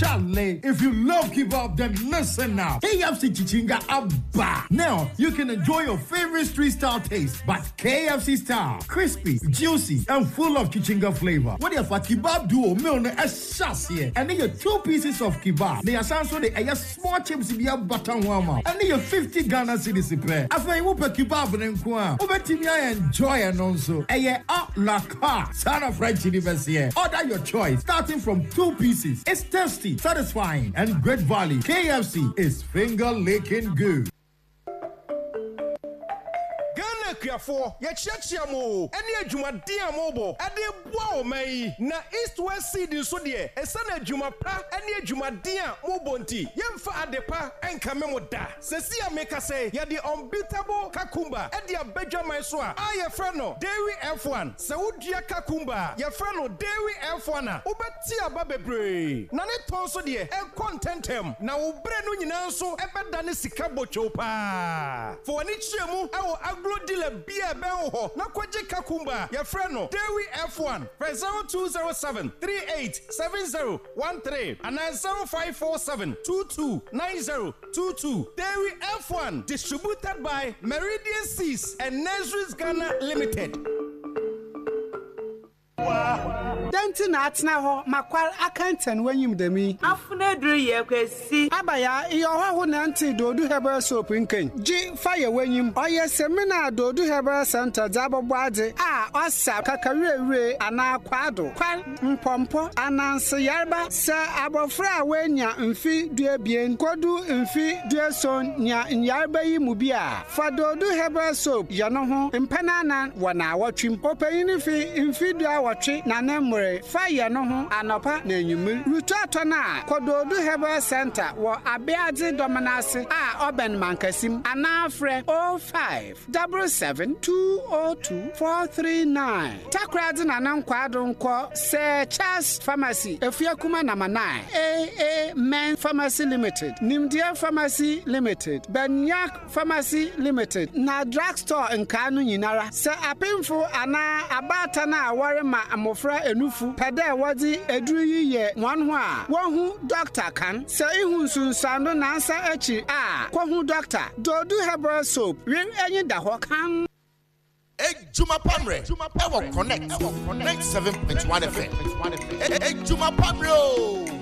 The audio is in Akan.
Charlie, if you love kebab, then listen now. KFC Chichinga Abba. Now you can enjoy your favorite street-style taste, but KFC style, crispy, juicy, and full of Chichinga flavor. What if a kebab duo meal a chassis, and then your 2 pieces of kebab? They are so they are small chips in your button warmer, and then your 50 Ghana cedis prepare. After you put kebab and kwa, over Timia enjoy and also a la car, son of French university. Order your choice, starting from 2 pieces. It's tasty, satisfying, and great value. KFC is finger-licking good. Kiafo ye chiachia mo ene adwuma dia mobo ade boa o mai na east west city so de esa na adwuma pa ene adwuma dia mobo nti yemfa adepa enka memo da sesi ameka say ye the unbeatable kakumba e dia badwa mai so a ye frɛ no Dairy F1 se wodua kakumba ye frɛ no Dairy F1 a obeti aba bebre na ne ton so de e contentem na wo bre no nyina so e beda ne sika bocho pa for ani chiemu awo agro dealer Bia Belho, Nakwaji Kakumba, your friend, Dairy F1, 0207 387013 and 0547 229022. Dairy F1, distributed by Meridian Seas and Nesris Ghana Limited. Denti na atna ho makwar akantan wanyim demi afuna duru ye kwesi abaya iyo ho na nti dodu herbal soap nkan ji fire wanyim oye seminar dodu herbal center zabobbo ade a osa kakarewe ana kwado kwal mpompo ananse yarba se abofra wanya mfi duabien kodu mfi duason nya yarba yi mu bia fa dodu herbal soap yano ho mpanana wana watwim opeyini fi mfi dua na nemre fire no ho anopa na enyumu rutu atona kododu herbal center wo abeadze dominase a oben mankasim anafre 0577202439 takrade na nankwado nko se Charles Pharmacy efiakuma na manai AA Men Pharmacy Limited Nimdia Pharmacy Limited Benyak Pharmacy Limited na drugstore nkanu nyinara se apemfo ana abata na awore ma amofra enufu pede wadi eduru yiye wanho a wohu doctor kan se ihu nsunsando na ansa echi a kohu doctor dodu herbal soap wi enyi da ho kan Juma Pamre Connect 97.1 FM Juma Pamre